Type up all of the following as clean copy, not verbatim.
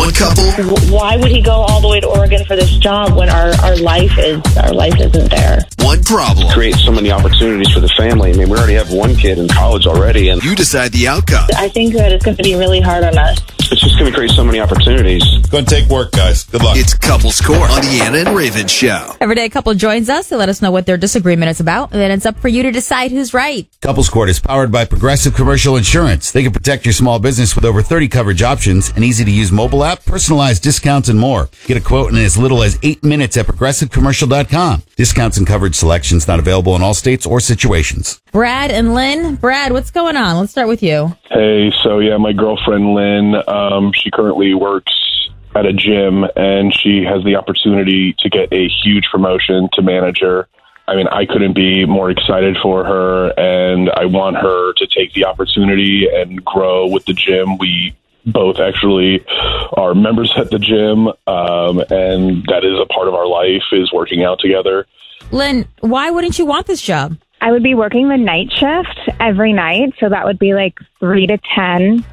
One couple. Why would he go all the way to Oregon for this job when our life isn't there? One problem. Create so many opportunities for the family. I mean, we already have one kid in college already, and You decide the outcome. I think that it's going to be really hard on us. it's just going to create so many opportunities. Going to take work, guys. Good luck. It's Couples Court on the Anna and Raven Show. Every day a couple joins us to let us know what their disagreement is about, and then it's up for you to decide who's right. Couples Court is powered by Progressive Commercial Insurance. They can protect your small business with over 30 coverage options, an easy-to-use mobile app, personalized discounts, and more. Get a quote in as little as 8 minutes at progressivecommercial.com. Discounts and coverage selections not available in all states or situations. Brad and Lynn. Brad, what's going on? Let's start with you. Hey, so yeah, my girlfriend Lynn, she currently works at a gym, and she has the opportunity to get a huge promotion to manager. I mean, I couldn't be more excited for her, and I want her to take the opportunity and grow with the gym. We both actually are members at the gym, and that is a part of our life, is working out together. Lynn, why wouldn't you want this job? I would be working the night shift every night, so that would be like 3 to 10.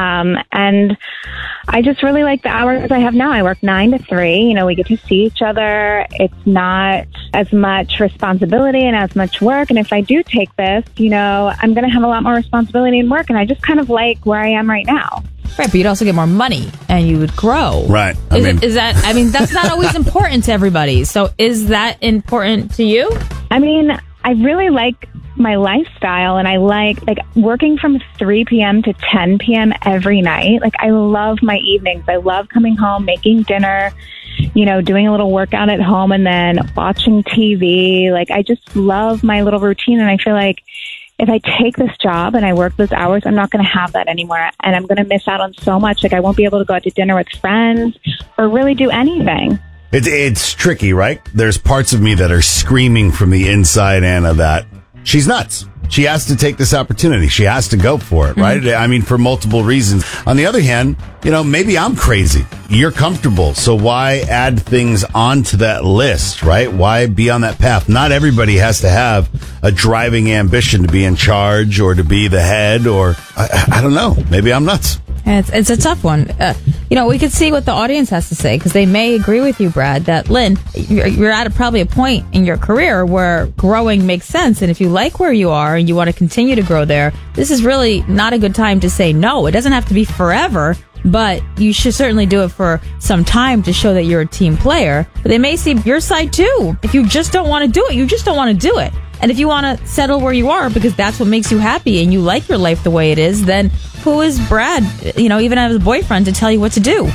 And I just really like the hours I have now. I work 9 to 3. You know, we get to see each other. It's not as much responsibility and as much work. And if I do take this, you know, I'm going to have a lot more responsibility and work. And I just kind of like where I am right now. Right, but you'd also get more money and you would grow. Right. I mean, that's not always important to everybody. So is that important to you? I mean, I really like my lifestyle, and I like working from 3 p.m. to 10 p.m. every night. Like, I love my evenings. I love coming home, making dinner, you know, doing a little workout at home, and then watching TV. Like, I just love my little routine, and I feel like if I take this job and I work those hours, I'm not going to have that anymore, and I'm going to miss out on so much. Like, I won't be able to go out to dinner with friends or really do anything. It's tricky, right? There's parts of me that are screaming from the inside, Anna, that she's nuts. She has to take this opportunity. She has to go for it, right? I mean, for multiple reasons. On the other hand, you know, maybe I'm crazy. You're comfortable. So why add things onto that list, right? Why be on that path? Not everybody has to have a driving ambition to be in charge or to be the head, or I don't know. Maybe I'm nuts. It's a tough one. You know, we could see what the audience has to say, because they may agree with you, Brad, that, Lynn, you're at probably a point in your career where growing makes sense. And if you like where you are and you want to continue to grow there, this is really not a good time to say no. It doesn't have to be forever, but you should certainly do it for some time to show that you're a team player. But they may see your side too. If you just don't want to do it, you just don't want to do it. And if you want to settle where you are because that's what makes you happy and you like your life the way it is, then who is Brad, you know, even as a boyfriend, to tell you what to do?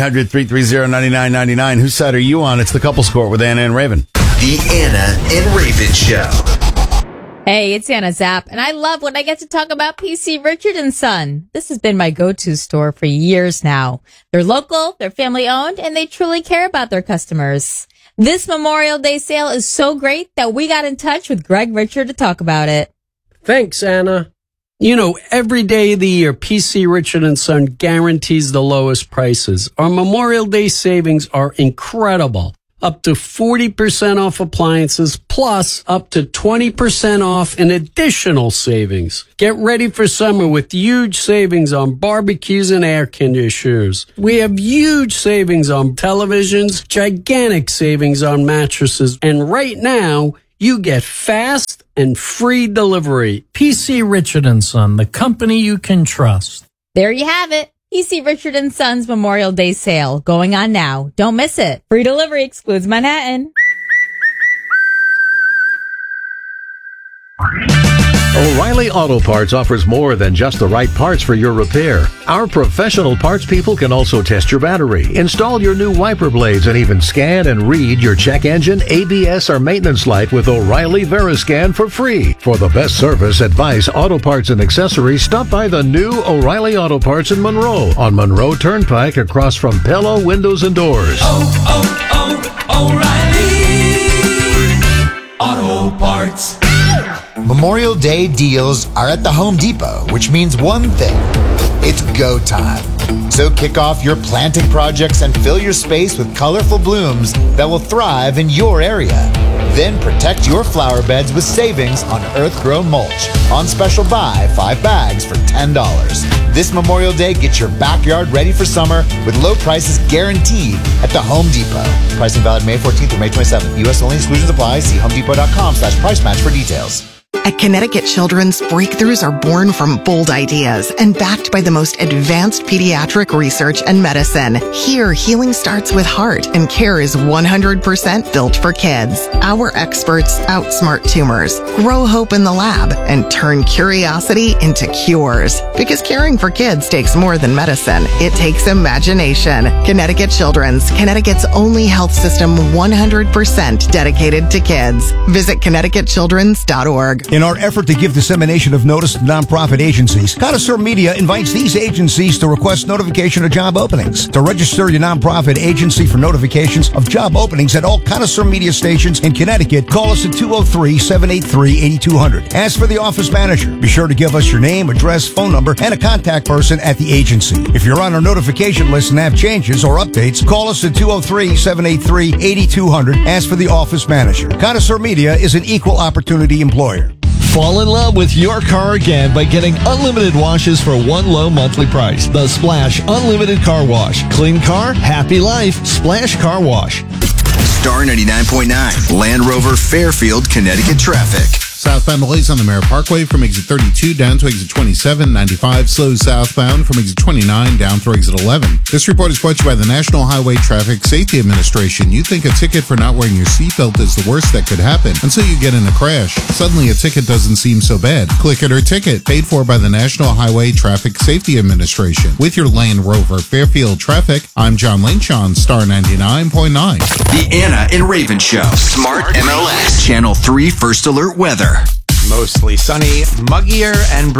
1-800-330-9999. Whose side are you on? It's the Couples Court with Anna and Raven. The Anna and Raven Show. Hey, it's Anna Zapp, and I love when I get to talk about PC Richard & Son. This has been my go-to store for years now. They're local, they're family-owned, and they truly care about their customers. This Memorial Day sale is so great that we got in touch with Greg Richard to talk about it. Thanks, Anna. You know, every day of the year, PC Richard & Son guarantees the lowest prices. Our Memorial Day savings are incredible. Up to 40% off appliances, plus up to 20% off in additional savings. Get ready for summer with huge savings on barbecues and air conditioners. We have huge savings on televisions, gigantic savings on mattresses, and right now, you get fast and free delivery. PC Richard & Son, the company you can trust. There you have it. PC Richard & Son's Memorial Day sale going on now. Don't miss it. Free delivery excludes Manhattan. O'Reilly Auto Parts offers more than just the right parts for your repair. Our professional parts people can also test your battery, install your new wiper blades, and even scan and read your check engine, ABS, or maintenance light with O'Reilly Veriscan for free. For the best service, advice, auto parts, and accessories, stop by the new O'Reilly Auto Parts in Monroe on Monroe Turnpike across from Pello Windows and Doors. O'Reilly Auto Parts. Memorial Day deals are at the Home Depot, which means one thing. It's go time. So kick off your planting projects and fill your space with colorful blooms that will thrive in your area. Then protect your flower beds with savings on earth-grown mulch. On special buy, 5 bags for $10. This Memorial Day, get your backyard ready for summer with low prices guaranteed at the Home Depot. Pricing valid May 14th through May 27th. U.S. only. Exclusions apply. See homedepot.com/price match for details. At Connecticut Children's, breakthroughs are born from bold ideas and backed by the most advanced pediatric research and medicine. Here, healing starts with heart and care is 100% built for kids. Our experts outsmart tumors, grow hope in the lab, and turn curiosity into cures. Because caring for kids takes more than medicine. It takes imagination. Connecticut Children's, Connecticut's only health system 100% dedicated to kids. Visit ConnecticutChildren's.org. In our effort to give dissemination of notice to nonprofit agencies, Connoisseur Media invites these agencies to request notification of job openings. To register your nonprofit agency for notifications of job openings at all Connoisseur Media stations in Connecticut, call us at 203-783-8200. Ask for the office manager. Be sure to give us your name, address, phone number, and a contact person at the agency. If you're on our notification list and have changes or updates, call us at 203-783-8200. Ask for the office manager. Connoisseur Media is an equal opportunity employer. Fall in love with your car again by getting unlimited washes for one low monthly price. The Splash Unlimited Car Wash. Clean car, happy life. Splash Car Wash. Star 99.9, Land Rover Fairfield, Connecticut traffic. Southbound delays on the Merritt Parkway from exit 32 down to exit 27. 95 slows southbound from exit 29 down through exit 11. This report is brought to you by the National Highway Traffic Safety Administration. You think a ticket for not wearing your seatbelt is the worst that could happen until you get in a crash. Suddenly a ticket doesn't seem so bad. Click it or ticket. Paid for by the National Highway Traffic Safety Administration. With your Land Rover Fairfield traffic, I'm John Lynch on Star 99.9. The Anna and Raven Show. Smart MLS. Channel 3 First Alert Weather. Mostly sunny, muggier, and